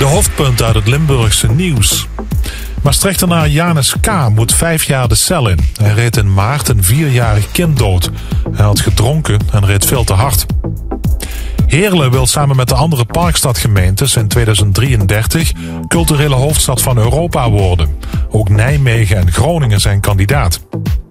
hoofdpunten uit het Limburgse nieuws. Maastrichtenaar Janus K. moet 5 jaar de cel in. Hij reed in maart een 4-jarig kind dood. Hij had gedronken en reed veel te hard. Heerlen wil samen met de andere Parkstadgemeentes in 2033 culturele hoofdstad van Europa worden. Ook Nijmegen en Groningen zijn kandidaat.